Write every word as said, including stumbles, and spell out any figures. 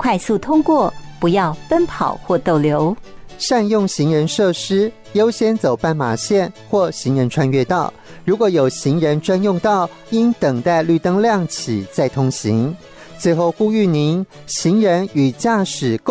快速通过，不要奔跑或逗留。 善用行人设施，优先走斑马线或行人穿越道。如果有行人专用道，应等待绿灯亮起再通行。最后呼吁您，行人与驾驶共